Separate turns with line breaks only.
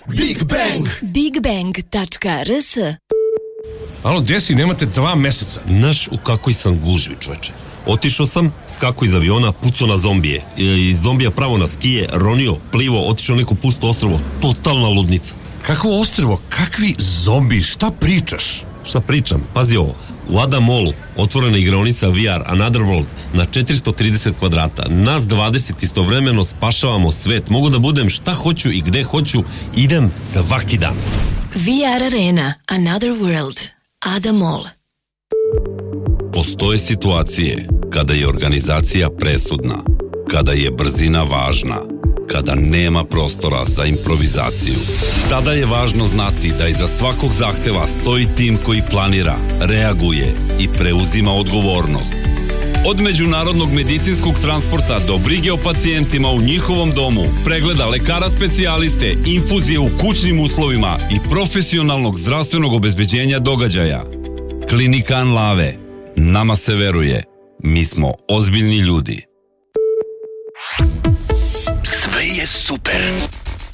Big Bang.
BigBang.rs.
Alo, gdje si? Nemate 2 meseca.
Znaš u kakvoj sam gužvi, čoveče. Otišao sam, skako iz aviona, pucao na zombije. Iz zombija pravo na skije, ronio, plivo, otišao neko pusto ostrvo. Totalna ludnica.
Kakvo ostrvo? Kakvi zombi? Šta pričaš?
Šta pričam? Pazi ovo. U Adam Mallu otvorena igraonica VR Another World na 430 kvadrata. Nas 20 istovremeno spašavamo svet. Mogu da budem šta hoću i gde hoću. Idem svaki dan.
VR Arena Another World. Adam Mall.
Postoje situacije kada je organizacija presudna, kada je brzina važna, kada nema prostora za improvizaciju. Tada je važno znati da iza svakog zahteva stoji tim koji planira, reaguje i preuzima odgovornost. Od međunarodnog medicinskog transporta do brige o pacijentima u njihovom domu, pregleda lekara specijaliste, infuzije u kućnim uslovima i profesionalnog zdravstvenog obezbeđenja događaja. Klinika Anlave. Nama se veruje. Mi smo ozbiljni ljudi.
Sve je super.